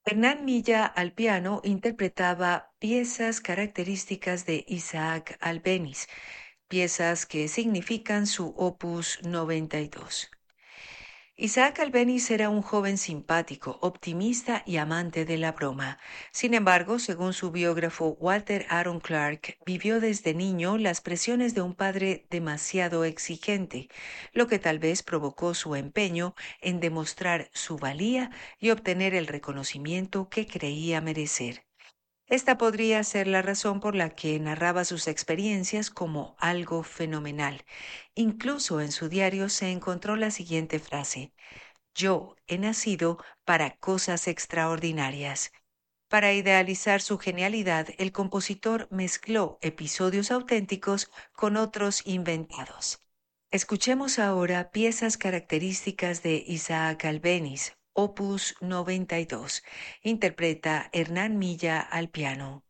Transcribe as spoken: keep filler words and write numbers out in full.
Hernán Milla al piano interpretaba piezas características de Isaac Albéniz, piezas que significan su opus noventa y dos. Isaac Albéniz era un joven simpático, optimista y amante de la broma. Sin embargo, según su biógrafo Walter Aaron Clark, vivió desde niño las presiones de un padre demasiado exigente, lo que tal vez provocó su empeño en demostrar su valía y obtener el reconocimiento que creía merecer. Esta podría ser la razón por la que narraba sus experiencias como algo fenomenal. Incluso en su diario se encontró la siguiente frase: yo he nacido para cosas extraordinarias. Para idealizar su genialidad, el compositor mezcló episodios auténticos con otros inventados. Escuchemos ahora piezas características de Isaac Albéniz, opus noventa y dos. Interpreta Hernán Milla al piano.